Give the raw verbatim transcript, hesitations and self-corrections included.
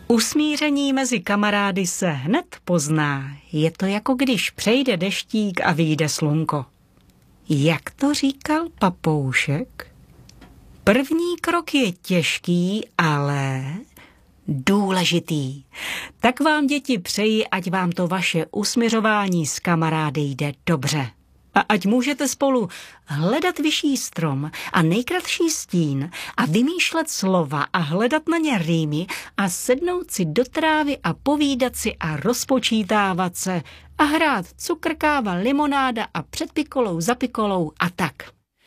Usmíření mezi kamarády se hned pozná. Je to jako když přejde deštík a vyjde slunko. Jak to říkal papoušek? První krok je těžký, ale důležitý. Tak vám, děti, přeji, ať vám to vaše usmiřování s kamarády jde dobře. A ať můžete spolu hledat vyšší strom a nejkratší stín a vymýšlet slova a hledat na ně rýmy a sednout si do trávy a povídat si a rozpočítávat se a hrát cukr, káva, limonáda a před pikolou za pikolou a tak.